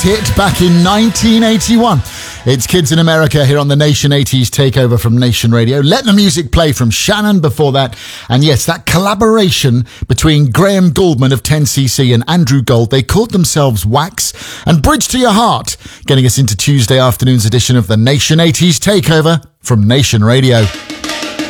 hit back in 1981. It's Kids in America here on the Nation 80s Takeover from Nation Radio. Let the music play from Shannon before that. And yes, that collaboration between Graham Gouldman of 10cc and Andrew Gold. They called themselves Wax and Bridge to Your Heart, getting us into Tuesday afternoon's edition of the Nation 80s Takeover from Nation Radio.